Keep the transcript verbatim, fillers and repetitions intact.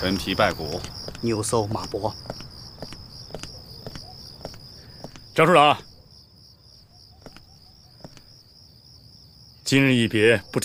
陈皮败骨， 牛搜马搏。 张处长，今日一别，不知。